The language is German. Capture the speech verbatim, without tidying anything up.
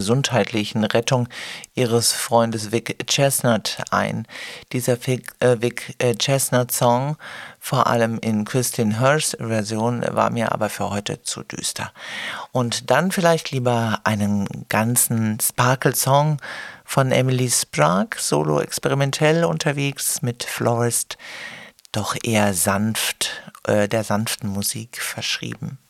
gesundheitlichen Rettung ihres Freundes Vic Chesnutt ein. Dieser Vic, äh, Vic äh, Chesnutt-Song, vor allem in Christine Hurst Version, war mir aber für heute zu düster. Und dann vielleicht lieber einen ganzen Sparkle-Song von Emily Sprague, solo experimentell unterwegs mit Florist, doch eher sanft, äh, der sanften Musik verschrieben.